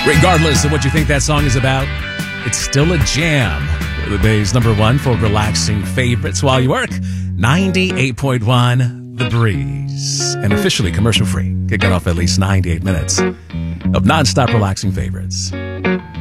Regardless of what you think that song is about, it's still a jam. The Bay's number one for relaxing favorites while you work. 98.1 The Breeze. And officially commercial free. Kicking off at least 98 minutes of non-stop relaxing favorites.